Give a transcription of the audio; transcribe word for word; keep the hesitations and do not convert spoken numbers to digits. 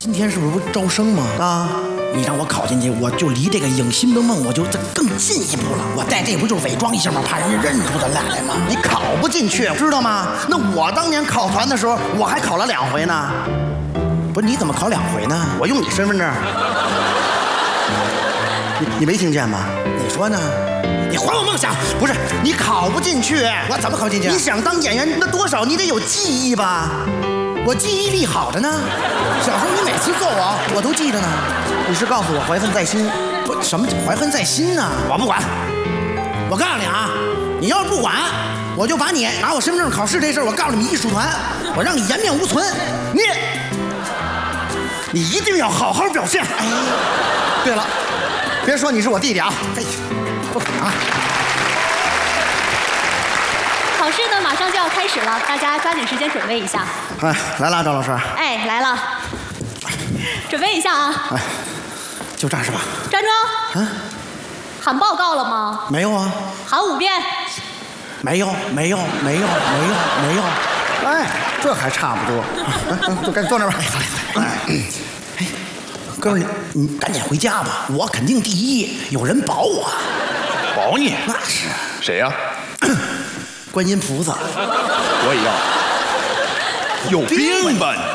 今天是不是招生吗？啊，你让我考进去，我就离这个影星的梦我就更进一步了。我在这不就是伪装一下吗？怕人家认出咱俩来吗？ 你考不进去，知道吗？那我当年考团的时候，我还考了两回呢。 不是，你怎么考两回呢？ 我用你身份证。你, 你没听见吗？ 你说呢？你还我梦想！ 不是，你考不进去。 我怎么考进去？ 你想当演员，那多少你得有记忆吧？ 我记忆力好着呢，小时候你每次揍我，我都记着呢。 你是告诉我怀恨在心？ 不，什么怀恨在心呢？ 我不管。 我告诉你啊，你要是不管，我就把你拿我身份证考试这事儿，我告诉你艺术团，我让你颜面无存。 你，你一定要好好表现。哎，对了，别说你是我弟弟啊。哎，不啊。 考试呢，马上就要开始了，大家抓紧时间准备一下。 哎，来了，赵老师。 哎，来了，准备一下啊。 哎，就这儿是吧？ 站住！ 嗯、啊， 喊报告了吗？ 没有啊。 喊五遍。 没有，没有，没有，没有，没有。 哎，这还差不多。嗯，就赶紧坐那边。 哎，哎，哥们儿，你你赶紧回家吧，我肯定第一，有人保我。 保你？ 那是。 谁呀？ 观音菩萨。 我也要。有病吧你！